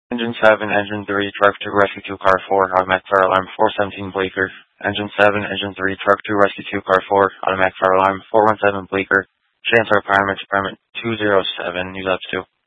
Engine 7, Engine 3, Truck 2, Rescue 2, Car 4, Automatic Fire Alarm 417 Bleecker. Engine 7, Engine 3, Truck 2, Rescue 2, Car 4, Automatic Fire Alarm 417 Bleecker. Chainsaw Department, Department 207, use up to.